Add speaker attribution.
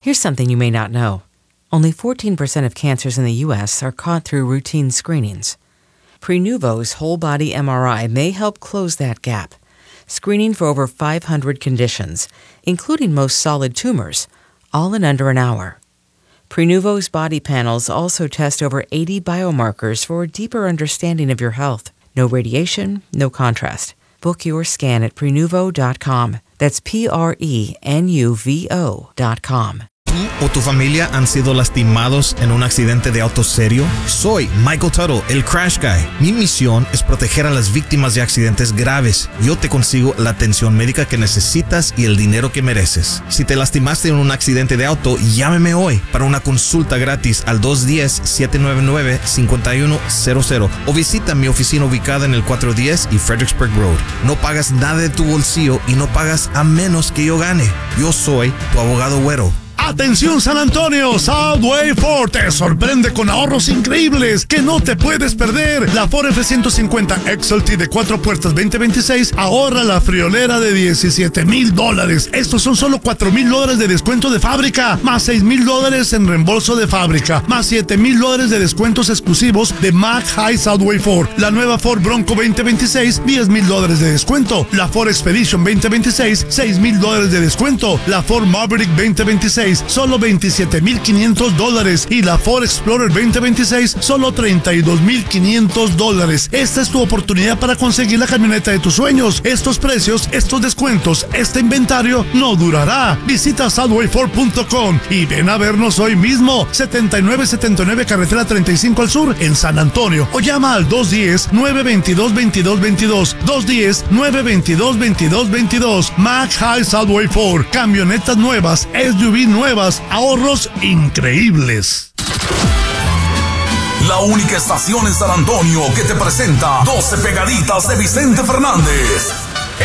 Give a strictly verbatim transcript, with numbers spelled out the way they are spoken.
Speaker 1: Here's something you may not know. Only fourteen percent of cancers in the U S are caught through routine screenings. Prenuvo's whole-body M R I may help close that gap, screening for over five hundred conditions, including most solid tumors, all in under an hour. Prenuvo's body panels also test over eighty biomarkers for a deeper understanding of your health. No radiation, no contrast. Book your scan at prenuvo dot com. That's P R E N U V O dot com.
Speaker 2: ¿O tu familia han sido lastimados en un accidente de auto serio? Soy Michael Tuttle, el Crash Guy. Mi misión es proteger a las víctimas de accidentes graves. Yo te consigo la atención médica que necesitas y el dinero que mereces. Si te lastimaste en un accidente de auto, llámeme hoy para una consulta gratis al dos uno cero, siete nueve nueve, cinco uno cero cero o visita mi oficina ubicada en el cuatrocientos diez y Fredericksburg Road. No pagas nada de tu bolsillo y no pagas a menos que yo gane. Yo soy tu abogado güero.
Speaker 3: Atención San Antonio, Southway Ford te sorprende con ahorros increíbles que no te puedes perder. La Ford F ciento cincuenta X L T de cuatro puertas veinte veintiséis ahorra la friolera de diecisiete mil dólares. Estos son solo cuatro mil dólares de descuento de fábrica, más seis mil dólares en reembolso de fábrica, más siete mil dólares de descuentos exclusivos de Mac High Southway Ford. La nueva Ford Bronco veinte veintiséis, diez mil dólares de descuento. La Ford Expedition veinte veintiséis, seis mil dólares de descuento. La Ford Maverick veinte veintiséis, solo veintisiete mil quinientos dólares y la Ford Explorer veinte veintiséis, solo treinta y dos mil quinientos dólares. Esta es tu oportunidad para conseguir la camioneta de tus sueños. Estos precios, estos descuentos, este inventario no durará. Visita southway ford punto com y ven a vernos hoy mismo. setenta y nueve setenta y nueve Carretera treinta y cinco al sur en San Antonio o llama al dos uno cero, nueve dos dos, veintidós veintidós, dos uno cero, nueve dos dos, veintidós veintidós. Mac High Southway Ford, camionetas nuevas, S U V nuevas, ahorros increíbles.
Speaker 4: La única estación en San Antonio que te presenta doce pegaditas de Vicente Fernández.